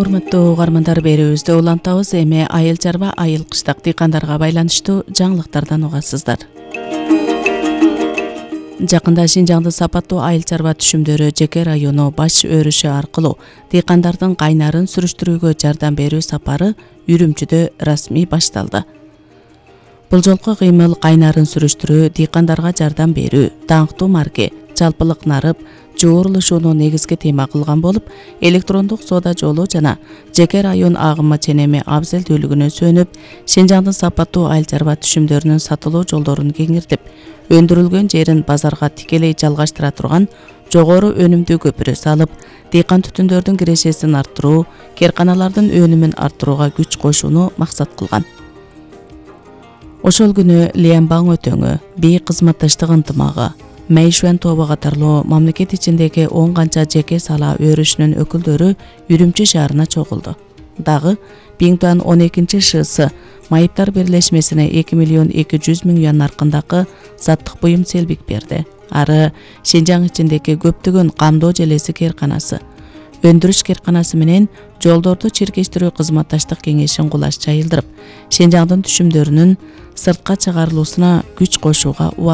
Урматтуу угармандар, берүүбүздө улантабыз. Эми айыл чарба, айыл кыштак дыйкандарга байланыштуу жаңылыктардан угасыздар. Жакында Шинжаңдын сапаттуу айыл чарба түшүмдөрү жеке району баш өрүшү аркылуу дыйкандардын кайнарын сүрүштүрүүгө жардам берүү сапары Үрүмчүдө расмий башталды. Бул жолку кыймыл кайнарын сүрүштүрүү, дыйкандарга жардам берүү, даңктуу марке, жалпылык нарып, жуурулушууну негизги тема кылган болуп, электрондук соода жолу жана жеке район агымы ченеми абзелдүүлүгүнө сүйөнүп, Шинжаңдын сапаттуу айыл чарба түшүмдөрүнүн сатылуу жолдорун кеңиртип, өндүрүлгөн жерин базарга тикелей жалгаштыра турган жогору өнүмдүү көпүрө салып, дыйкан түтүндөрдүн кирешесин арттыруу, керканалардын өнүмүн арттырууга күч кошууну максат кылган. Ошол күнү Лиянбаң өтөңү, бий кызматташтык ынтымагы, Мэйшуэн тобу катарлуу мамлекет ичиндеги 10 канча жеке сала өрүшүнүн өкүлдөрү Үрүмчү шаарына чогулду. Дагы Биңтуан 12-ШС майыптар бирлешмесине 2.200.000 юан наркындагы заттык буюм селбик берди. Ары Шинжаң ичиндеги көптөгөн камдоо желеси керканасы, өндүрүш керканасы менен жолдорду чиркештирүү кызматташтык кеңешин кулаш жайылдырып, Шинжаңдын түшүмдөрүнүн сыртка чыгарылуусуна күч кошууга